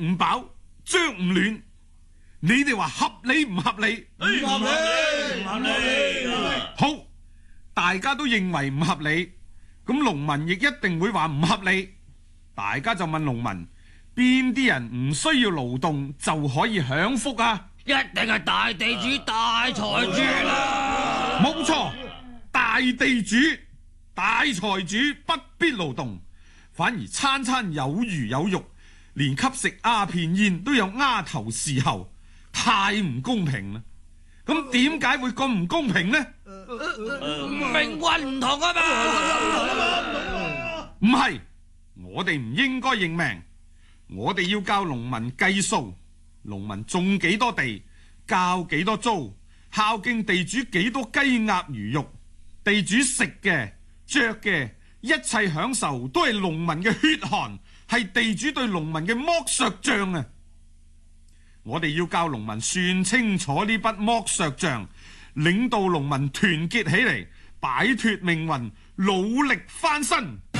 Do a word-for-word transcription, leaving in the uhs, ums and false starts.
唔飽，着唔暖，你哋話合理唔合理？ 唔合理，唔合理。 好，大家都認為唔合理，咁農民亦一定會話唔合理。大家就問農民，邊啲人唔需要勞動就可以享福啊？ 一定係大地主、大財主啦！ 冇錯，大地主、大財主不必勞動，反而餐餐有魚有肉，連吸食鴉片煙都有丫頭侍候，太唔公平啦！咁點解會咁唔公平呢？ 命運唔同啊嘛！ 唔係，我哋唔應該認命，我哋要教農民計數，農民種幾多地，交幾多租，孝敬地主幾多雞鴨魚肉，地主食嘅、着嘅，一切享受都係農民嘅血汗，係地主對農民嘅剝削賬啊！我哋要教農民算清楚呢筆剝削賬，領導農民團結起嚟，擺脫命運，努力翻身。